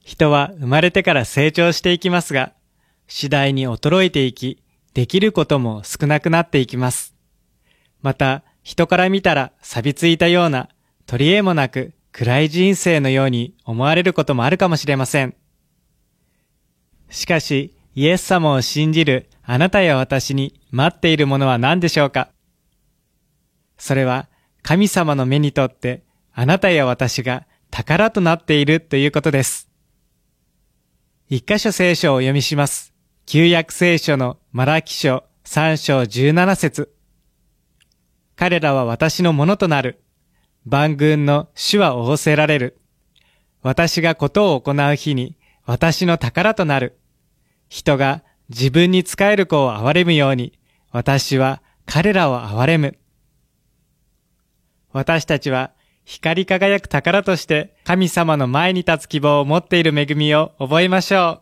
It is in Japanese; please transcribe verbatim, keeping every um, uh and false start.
人は生まれてから成長していきますが、次第に衰えていき、できることも少なくなっていきます。また、人から見たら錆びついたような、取り柄もなく暗い人生のように思われることもあるかもしれません。しかし、イエス様を信じるあなたや私に待っているものは何でしょうか？それは、神様の目にとってあなたや私が宝となっているということです。一箇所聖書をお読みします。旧約聖書のマラキ書さん章じゅうなな節。彼らは私のものとなる。万軍の主は仰せられる。私がことを行う日に私の宝となる。人が自分に仕える子を憐れむように、私は彼らを憐れむ。私たちは光り輝く宝として神様の前に立つ希望を持っている恵みを覚えましょう。